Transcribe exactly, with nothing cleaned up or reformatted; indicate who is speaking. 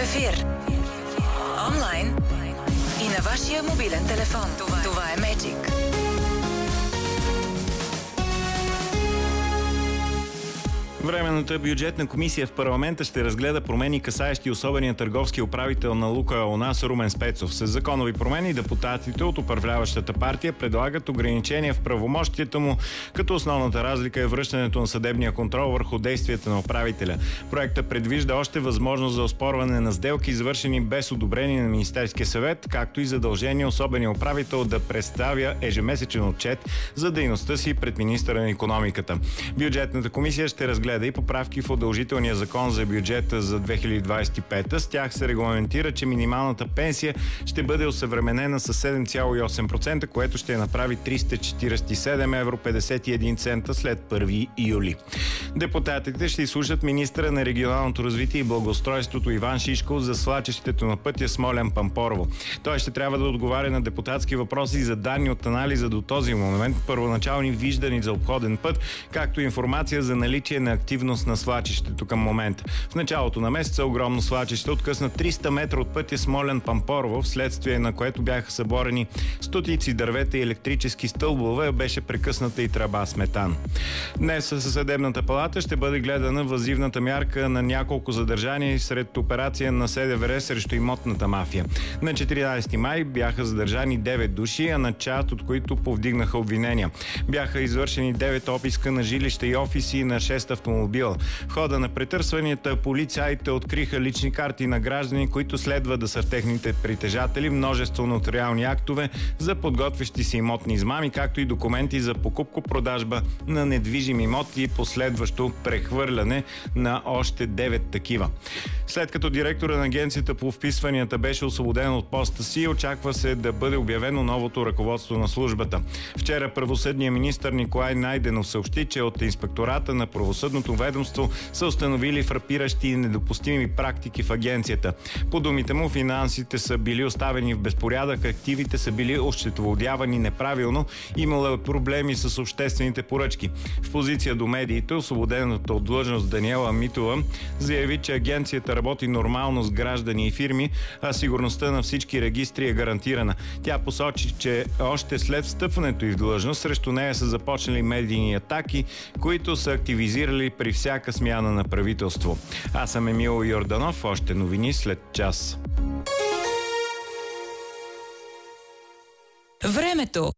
Speaker 1: ефир. Онлайн и на вашия мобилен телефон. Това, Това е Magic.
Speaker 2: Временната бюджетна комисия в парламента ще разгледа промени, касаещи особения търговски управител на Лукойл у нас Румен Спецов. С законови промени депутатите от управляващата партия предлагат ограничения в правомощията му, като основната разлика е връщането на съдебния контрол върху действията на управителя. Проектът предвижда още възможност за оспорване на сделки, извършени без одобрение на Министерския съвет, както и задължение особения управител да представя ежемесечен отчет за дейността си пред министъра на икономиката. Бюджетната комисия ще разгледа и поправки в удължителния закон за бюджета за две хиляди двадесет и пета. С тях се регламентира, че минималната пенсия ще бъде осъвременена с седем цяло и осем процента, което ще направи триста четиридесет и седем евро петдесет и един цента след първи юли. Депутатите ще изслушат министъра на регионалното развитие и благоустройството Иван Шишков за свлачището на пътя Смолян-Пампорово. Той ще трябва да отговаря на депутатски въпроси за данни от анализа до този момент, първоначални виждани за обходен път, както и информация за наличие на активност на свлачището към момента. В началото на месеца огромно свлачище откъсна триста метра от пътя Смолян-Пампорово, вследствие на което бяха съборени стотици дървета и електрически стълбове, беше прекъсната и тръба с метан. Днес със съдебната палата ще бъде гледана въззивната мярка на няколко задържани сред операция на СДВР срещу имотната мафия. На четиринадесети май бяха задържани девет души, а на част от които повдигнаха обвинения. Бяха извършени девет обиска на жилища и офиси на шест автомобила. В хода на претърсванията полицаите откриха лични карти на граждани, които следва да са в техните притежатели, множество нотариални актове за подготвящи се имотни измами, както и документи за покупко-продажба на недвижими имоти и последващо прехвърляне на още девет такива. След като директора на агенцията по вписванията беше освободен от поста си, очаква се да бъде обявено новото ръководство на службата. Вчера правосъдният министър Николай Найденов съобщи, че от инспектората на правосъдното ведомство са установили фрапиращи и недопустими практики в агенцията. По думите му, финансите са били оставени в безпорядък, активите са били осчетоводявани неправилно, имало е проблеми с обществените поръчки. В позиция до медиите, освободената от длъжност Даниела Митова заяви, че агенцията работи нормално с граждани и фирми, а сигурността на всички регистри е гарантирана. Тя посочи, че още след встъпването й в длъжност срещу нея са започнали медийни атаки, които са активизирали при всяка смяна на правителство. Аз съм Емил Йорданов, още новини след час.
Speaker 1: Времето.